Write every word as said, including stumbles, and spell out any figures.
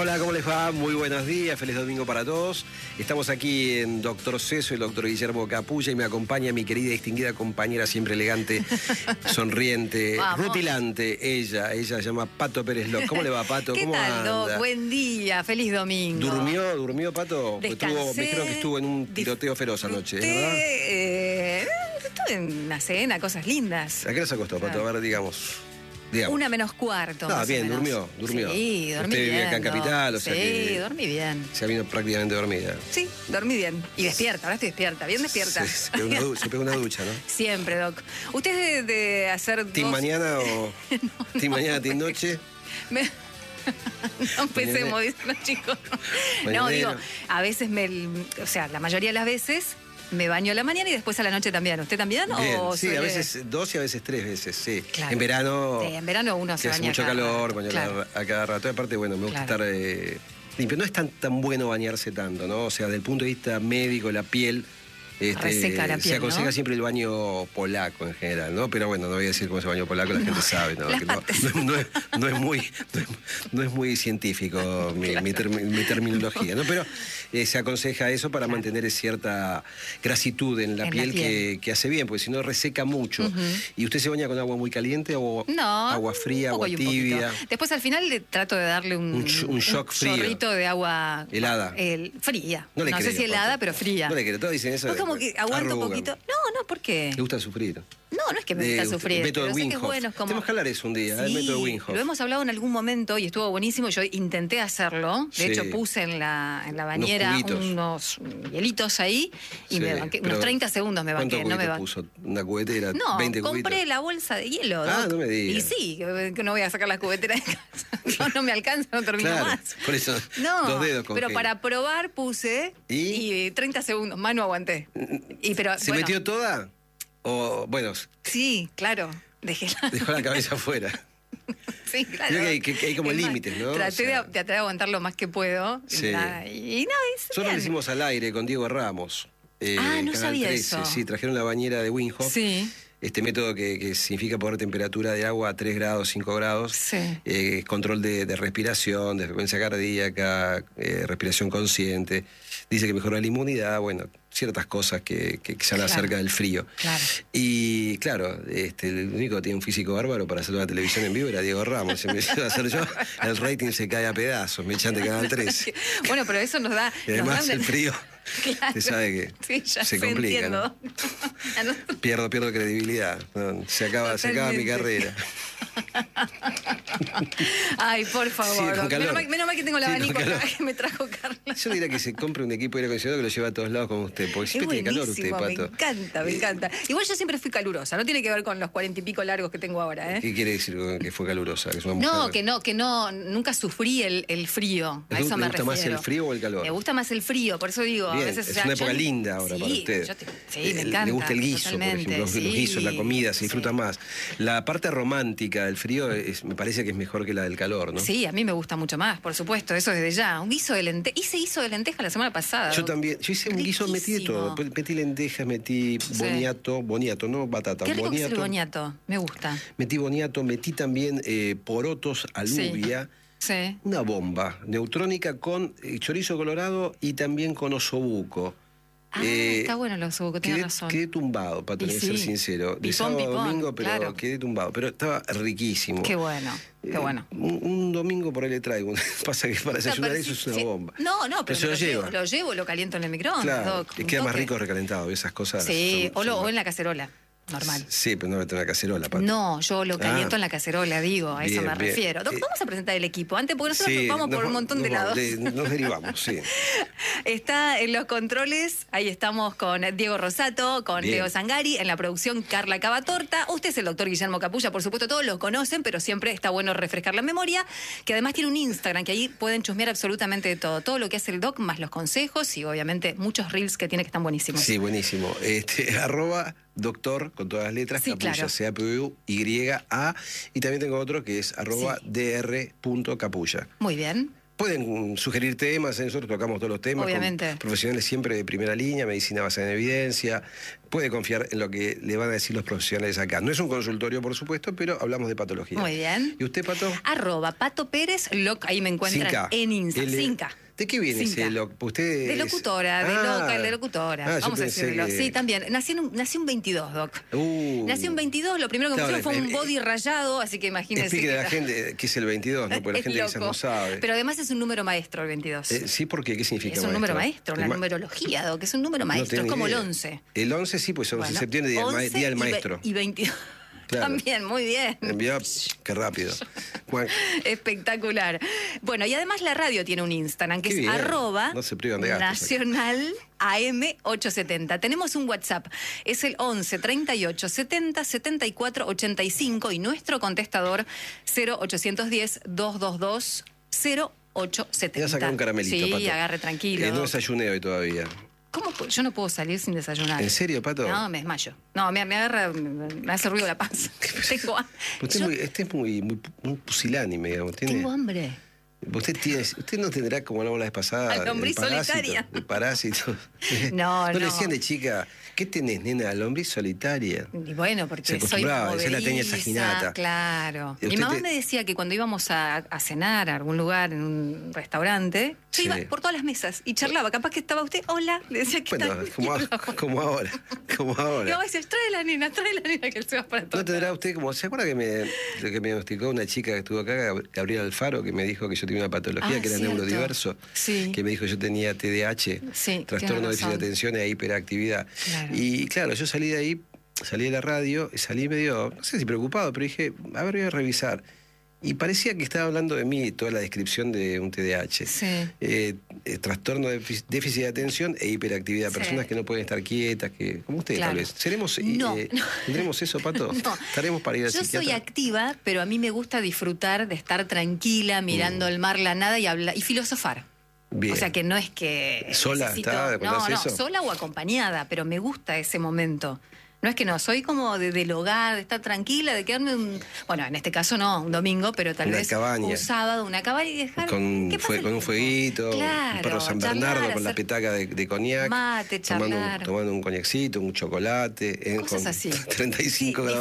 hola, ¿cómo les va? Muy buenos días, feliz domingo para todos. Estamos aquí en Doctor C, soy el doctor Guillermo Capulla y me acompaña mi querida y distinguida compañera, siempre elegante, sonriente, Vamos. rutilante, ella, ella se llama Pato Pérez López. ¿Cómo le va, Pato? ¿Qué ¿Cómo tal, anda? Doc? Buen día, feliz domingo. ¿Durmió, durmió, Pato? Pues Descansé. estuvo, me dijeron que estuvo en un tiroteo feroz anoche, Disfruté, ¿verdad? eh, estuve en una cena, cosas lindas. ¿A qué hora se acostó, Pato? A ver, digamos. digamos. Una menos cuarto. Ah, más bien, o menos. durmió, durmió. Sí, dormí Usted bien. vive acá en Doc. Capital, o sea sí, que dormí bien. se ha venido prácticamente dormida. Sí, dormí bien. Y despierta, ahora estoy despierta, bien despierta. Se, se, pega una, du- se pega una ducha, ¿no? Siempre, Doc. ¿Usted es de, de hacer ¿Team dos... mañana o no, team no, mañana, team noche? Me- No empecemos, dicen los chicos. No, Mañanero. digo, a veces me... O sea, la mayoría de las veces me baño a la mañana y después a la noche también. ¿Usted también? Bien, o sí, suele- a veces dos y a veces tres veces, sí. Claro. En verano, Sí, en verano uno se que hace baña mucho cada calor, rato, baño claro. a cada rato. Aparte, bueno, me gusta Claro. estar eh, limpio. No es tan, tan bueno bañarse tanto, ¿no? O sea, desde el punto de vista médico, la piel... este, Reseca la se piel, aconseja ¿no? siempre el baño polaco en general, ¿no? Pero bueno, no voy a decir cómo es el baño polaco, la No, gente sabe, ¿no? las Que no, partes. no, no es, no es muy, no, es, no es muy científico mi, Claro. mi, termi- mi terminología, ¿no? Pero eh, se aconseja eso para Claro. mantener cierta grasitud en la En la piel, piel. Que, que hace bien, porque si no reseca mucho. Ujú. ¿Y usted se baña con agua muy caliente o No, agua fría, un poco agua y un poquito. tibia? Después al final le trato de darle un, Un sh- un shock frío. chorrito de agua Helada. el- fría. No No, le sé creo, si helada, Pato. pero fría. No le creo, todos dicen eso. Pues de- como que aguanto un arrugan. poquito. No, no, ¿por qué? ¿Le gusta sufrir? No, no es que me De- gusta sufrir. el método pero sé que es Wim Hof. bueno, es como... Tenemos que hablar eso un día, Sí, el método Wim Hof. lo hemos hablado en algún momento y estuvo buenísimo. Yo intenté hacerlo. De Sí. hecho, puse en la, en la bañera cubitos. unos hielitos ahí y Sí, me banqué. pero Unos treinta segundos me banqué. ¿Cuántos No me cubitos banqué. puso? ¿Una cubetera? No, ¿veinte compré cubitos? la bolsa de hielo. Ah, Doc. no me diga. Y sí, que que no voy a sacar la cubetera de casa. No, no me alcanza, no termino Claro, más. por eso, No, dos dedos con pero gel. para probar puse ¿Y? y, treinta segundos, más no aguanté. Y, pero, ¿Se bueno, metió toda? O, bueno, Sí, claro, dejé la... dejó la cabeza afuera. Sí, claro. Creo que hay- que- que hay como Es más, límites, ¿no? Traté O sea- de, traté de aguantar lo más que puedo. Sí. Y, nada, y no, es Nosotros lo bien. hicimos al aire con Diego Ramos. eh, Ah, no Canal sabía trece. eso. Sí, trajeron la bañera de Wim Hof. Sí, Este método que, que significa poner temperatura de agua a tres grados, cinco grados. sí. Eh, control de, de respiración, de frecuencia cardíaca, eh, respiración consciente. Dice que mejora la inmunidad, bueno, ciertas cosas que, que, que se habla Claro. acerca del frío. Claro. Y claro, este, el único que tiene un físico bárbaro para hacer una televisión en vivo era Diego Ramos. Si me iba a hacer yo, el rating se cae a pedazos, me echan de Canal trece. Bueno, pero eso nos da... Y nos además da- el frío, Claro. se sabe que Sí, ya se sé, complica, entiendo. Ya no- Pierdo, pierdo credibilidad. No, se acaba, se acaba mi Totalmente. carrera. Ay, por favor. Sí, con Doc. calor. menos, mal, menos mal que tengo el Sí, con abanico acá calor. que me trajo Carla. Yo diría que se compre un equipo de aire acondicionado que lo lleva a todos lados como usted, porque Es siempre tiene calor usted, buenísimo, me Pato. encanta, me Eh, encanta. Igual yo siempre fui calurosa, no tiene que ver con los cuarenta y pico largos que tengo ahora, ¿eh? ¿Qué quiere decir con que fue calurosa? Que es una mujer- No, que no, que no, nunca sufrí el, el frío. A ¿Le eso me gusta más refiero. el frío o el calor? Me gusta más el frío, por eso digo, Bien, a veces es ya- una yo- época linda ahora sí, para usted. yo te- sí, Eh, me encanta. Le gusta el guiso, por totalmente, ejemplo, los, los sí, guisos, la comida, se sí. disfruta más. La parte romántica del frío es- me parece que es mejor que la del calor, ¿no? Sí, a mí me gusta mucho más, por supuesto, eso desde ya. Un guiso de lenteja. Hice guiso de lenteja la semana pasada. Yo también, yo hice un guiso, metí de todo. Riquísimo. Metí lentejas, metí Sí. boniato, boniato, no batata, Qué rico que es el boniato. boniato, me gusta. Metí boniato, metí también eh, porotos, alubia. Sí. Una bomba neutrónica con eh, chorizo colorado y también con osobuco. Ah, Eh, está bueno el osobuco, tiene quedé, razón. quedé tumbado, para Y tener que sí. ser sincero. De Pipón, sábado a pipón, domingo, pero claro. quedé tumbado. Pero estaba riquísimo. Qué bueno, qué Eh, bueno. Un, un domingo por ahí le traigo. Pasa que para O sea, desayunar pero eso sí, es una sí. bomba. No, no, pero, se me lo lleva. Llevo, lo llevo, lo caliento en el microondas. Claro, Doc, y un queda más toque. rico recalentado. Esas cosas. Sí, son- o, lo- son- o en la cacerola, normal. Sí, pero no voy a tener una cacerola, Pato. No, yo lo caliento Ah. en la cacerola, digo, a eso Bien, me bien. refiero. Doc, Eh, vamos a presentar el equipo antes, porque nosotros Sí, vamos por nos un va- montón nos de va- lados. de- nos derivamos, sí. Está en los controles, ahí estamos con Diego Rosato, con Bien. Leo Zangari, en la producción Carla Cavatorta. Usted es el doctor Guillermo Capulla, por supuesto, todos lo conocen, pero siempre está bueno refrescar la memoria, que además tiene un Instagram, que ahí pueden chusmear absolutamente de todo, todo lo que hace el doc, más los consejos y obviamente muchos reels que tiene que están buenísimos. Sí, buenísimo. Este, arroba doctor, con todas las letras, Sí, Capulla, claro. C A P U Y A. Y también tengo otro que es arroba Sí. dr punto capulla. Muy bien. pueden sugerir temas, ¿eh? Nosotros tocamos todos los temas. Obviamente. Con profesionales siempre de primera línea, medicina basada en evidencia. Puede confiar en lo que le van a decir los profesionales acá. No es un consultorio, por supuesto, pero hablamos de patología. Muy bien. ¿Y usted, Pato? Arroba Pato Pérez, loc, ahí me encuentran Sin K. en Instagram. L- Sin K. ¿De qué viene Sin ese K. loc? Usted De es- locutora, de Ah. local, de locutora. Ah, yo Vamos a pensé decirlo. que- Sí, también. Nací, en un, nací un veintidós, Doc. Uh. Nací un veintidós, lo primero que me Claro, pusieron fue un eh, body rayado, así que imagínense. Explique que a la era- gente que es el veintidós, ¿no? Porque la Es gente quizás loco. no sabe. Pero además es un número maestro el veintidós. Eh, sí, ¿por qué? ¿Qué significa Es un número maestro, El la ma- numerología, Doc, es un número No maestro, tengo es como idea. el once. El once sí, pues once de Bueno, septiembre, día, del ma- once día del y ve- maestro. Y veintidós. Claro. También, muy bien. Envió, qué rápido. Juan, Espectacular. Bueno, y además la radio tiene un Instagram que Qué es bien. arroba No se privan de gastos acá. Nacional A M ochocientos setenta. Tenemos un WhatsApp, es el once treinta y ocho setenta setenta y cuatro ochenta y cinco y nuestro contestador cero ochocientos diez doscientos veintidós cero ochocientos setenta. te voy a sacar un caramelito, Sí, Pato. agarre tranquilo. Eh, no desayuné hoy todavía. ¿Cómo pu- Yo no puedo salir sin desayunar. ¿En serio, Pato? No, me desmayo. No, me, me agarra, me, me hace ruido la panza. Tengo, ha- Usted, yo es muy, usted es muy, muy, muy pusilánime, digamos. Tiene, tengo hambre. Usted, tiene, usted no tendrá, como hablamos la vez pasada, A lombriz el parásito, solitaria. el parásito. No, ¿No le no. decían de chica, ¿qué tenés, nena? Lombriz solitaria. Y bueno, Se porque soy acostumbraba, esa es la teña movediza, saginata. claro. Y Mi usted mamá te- me decía que cuando íbamos a, a cenar a algún lugar, en un restaurante, Sí. yo iba por todas las mesas y charlaba. Capaz que estaba usted, hola, le decía que Bueno, como, a- como ahora, como Y mi ahora. mamá decía, trae la nena, trae la nena, que él se va para todo. ¿No tendrá usted como, se acuerda que me, de que me diagnosticó una chica que estuvo acá, Gab- Gabriela Alfaro, que me dijo que yo tenía una patología, Ah, que era cierto. neurodiverso, Sí. que me dijo que yo tenía T D A H, Sí, trastorno tiene de déficit de razón. atención e hiperactividad. Claro. Y claro, yo salí de ahí, salí de la radio, y salí medio, no sé si preocupado, pero dije, a ver, voy a revisar. Y parecía que estaba hablando de mí toda la descripción de un T D A H. Sí. Eh, eh, trastorno de défic- déficit de atención e hiperactividad. Sí. Personas que no pueden estar quietas, que como usted Claro. tal vez. ¿Seremos, eh, No, eh, no. ¿Tendremos eso, Pato? No. ¿Estaremos para ir al Yo psiquiatra? soy activa, pero a mí me gusta disfrutar de estar tranquila, mirando el mar, la nada y hablar y filosofar. Mm. Bien. O sea que no es que ¿Sola necesito- está cuando no, hace no, eso? sola o acompañada, pero me gusta ese momento. No es que no, soy como de, del hogar, de estar tranquila, de quedarme un... Bueno, en este caso no, un domingo, pero tal Una vez cabaña. un sábado, una cabaña y dejar... Con, ¿qué pasa fue- el con un tiempo? fueguito, Claro, un perro San charlar, Bernardo con la hacer petaca de, de coñac. mate, tomando, un- charlar. tomando un coñacito, un chocolate. eh, Cosas con así. treinta y cinco Sí, grados